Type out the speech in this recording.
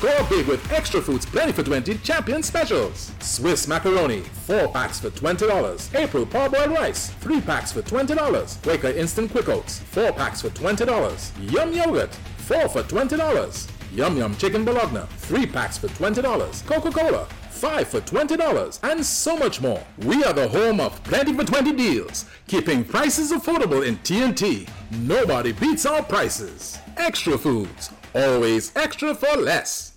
Score big with Extra Foods Plenty for 20 Champion Specials. Swiss macaroni, 4 packs for $20. April parboiled rice, 3 packs for $20. Quaker Instant Quick Oats, 4 packs for $20. Yum Yogurt, 4 for $20. Yum Yum Chicken Bologna, 3 packs for $20. Coca-Cola, 5 for $20, and so much more. We are the home of Plenty for 20 deals, keeping prices affordable in TNT. Nobody beats our prices. Extra Foods, always extra for less.